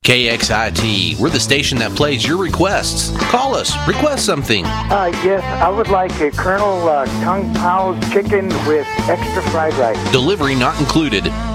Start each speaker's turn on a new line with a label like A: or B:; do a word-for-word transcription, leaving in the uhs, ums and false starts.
A: K X I T, we're the station that plays your requests. Call us, request something.
B: Uh, yes, I would like a Colonel uh, Kung Pao chicken with extra fried rice.
A: Delivery not included.